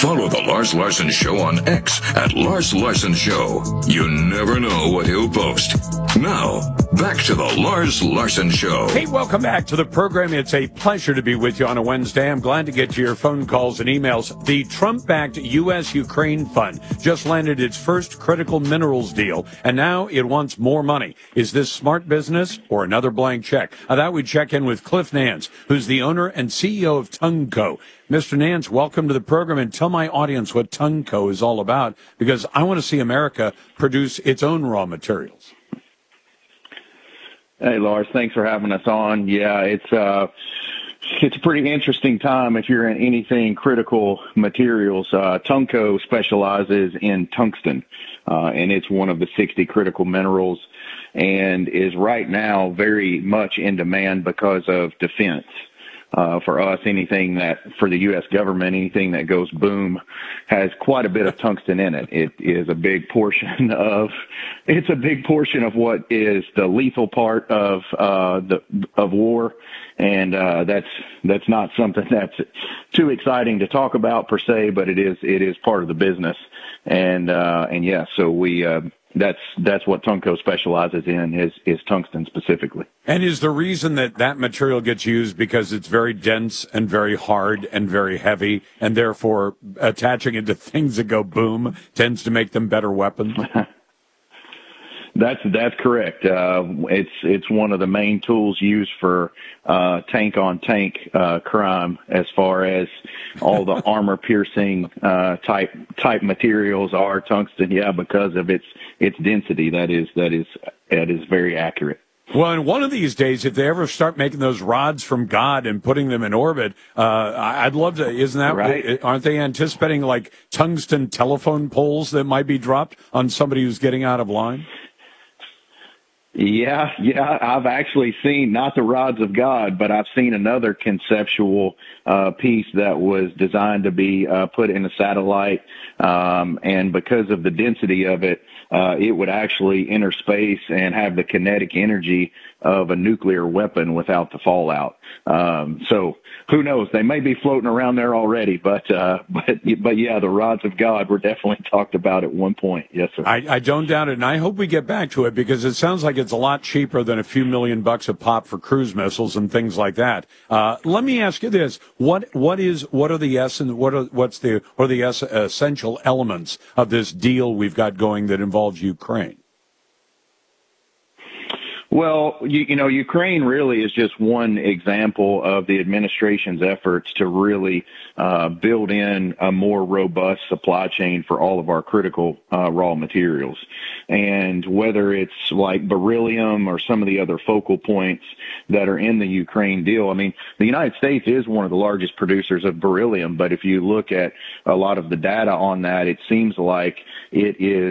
Follow The Lars Larson Show on X at Lars Larson Show. You never know what he'll post. Now, back to The Lars Larson Show. Hey, welcome back to the program. It's a pleasure to be with you on a Wednesday. I'm glad to get to your phone calls and emails. The Trump-backed U.S.-Ukraine Fund just landed its first critical minerals deal, and now it wants more money. Is this smart business or another blank check? I thought we'd check in with Cliff Nance, who's the owner and CEO of Tungco. Mr. Nance, welcome to the program, and tell my audience what Tungco is all about, because I want to see America produce its own raw materials. Hey, Lars, thanks for having us on. Yeah, it's a pretty interesting time if you're in anything critical materials. Tungco specializes in tungsten, and it's one of the 60 critical minerals and is right now very much in demand because of defense. For us, anything that, for the U.S. government, anything that goes boom has quite a bit of tungsten in it. It is a big portion of what is the lethal part of war. And, that's not something that's too exciting to talk about per se, but it is part of the business. And yeah, so that's what Tungco specializes in is tungsten specifically. And is the reason that material gets used because it's very dense and very hard and very heavy, and therefore attaching it to things that go boom tends to make them better weapons? That's correct. It's one of the main tools used for tank on tank crime, as far as all the armor piercing type materials are tungsten. Yeah, because of its density. That is very accurate. Well, and one of these days, if they ever start making those rods from God and putting them in orbit, I'd love to. Isn't that right? Aren't they anticipating like tungsten telephone poles that might be dropped on somebody who's getting out of line? Yeah. I've actually seen, not the rods of God, but I've seen another conceptual piece that was designed to be put in a satellite. And because of the density of it, it would actually enter space and have the kinetic energy of a nuclear weapon without the fallout. So who knows? They may be floating around there already, but yeah, the rods of God were definitely talked about at one point. Yes, sir. I don't doubt it, and I hope we get back to it, because it sounds like it's a lot cheaper than a few $1,000,000 a pop for cruise missiles and things like that. Let me ask you this: what are the essential elements of this deal we've got going that involves Ukraine? Well, Ukraine really is just one example of the administration's efforts to really build in a more robust supply chain for all of our critical raw materials. And whether it's like beryllium or some of the other focal points that are in the Ukraine deal, I mean, the United States is one of the largest producers of beryllium, but if you look at a lot of the data on that, it seems like it is